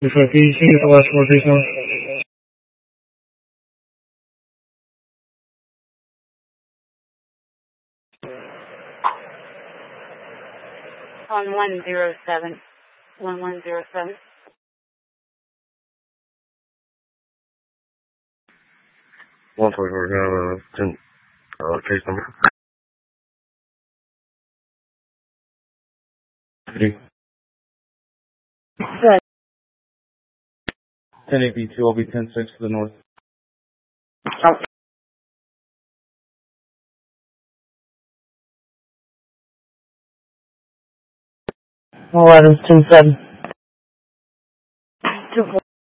Sorry, can you get the last four please? On 107. 1107. 144, case number. 1082, I'll be 10-6 to the north. 11, 10-7. 2-4.